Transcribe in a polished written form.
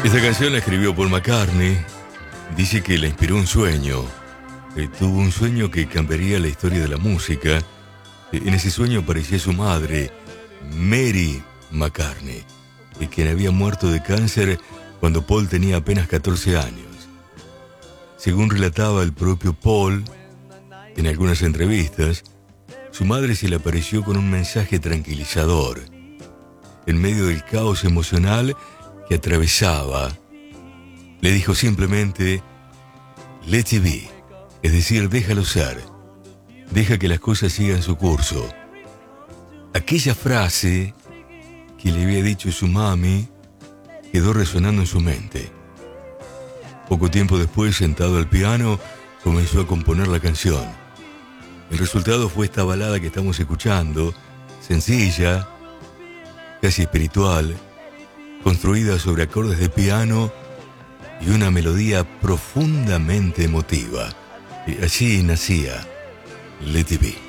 Esta canción la escribió Paul McCartney. Dice que la inspiró un sueño. Tuvo un sueño que cambiaría la historia de la música. En ese sueño aparecía su madre, Mary McCartney, quien había muerto de cáncer cuando Paul tenía apenas 14 años. Según relataba el propio Paul en algunas entrevistas, su madre se le apareció con un mensaje tranquilizador. En medio del caos emocional que atravesaba, le dijo simplemente, let it be, es decir, déjalo ser, deja que las cosas sigan su curso. Aquella frase que le había dicho su mami quedó resonando en su mente. Poco tiempo después, sentado al piano, comenzó a componer la canción. El resultado fue esta balada que estamos escuchando, sencilla, casi espiritual, construida sobre acordes de piano y una melodía profundamente emotiva. Y así nacía Let It Be.